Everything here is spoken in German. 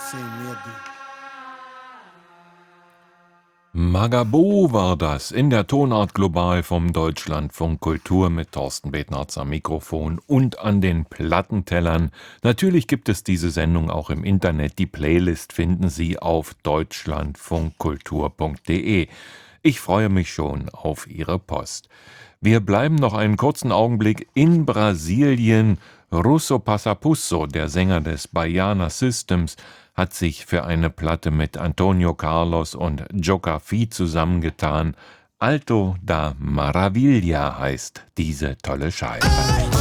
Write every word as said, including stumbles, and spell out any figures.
sem medo. Magabo war das in der Tonart Global vom Deutschlandfunk Kultur mit Thorsten Betnarz am Mikrofon und an den Plattentellern. Natürlich gibt es diese Sendung auch im Internet. Die Playlist finden Sie auf deutschlandfunkkultur punkt de. Ich freue mich schon auf Ihre Post. Wir bleiben noch einen kurzen Augenblick in Brasilien. Russo Passapusso, der Sänger des Baiana Systems, hat sich für eine Platte mit Antonio Carlos und Joca Fi zusammengetan. Alto da Maravilla heißt diese tolle Scheibe.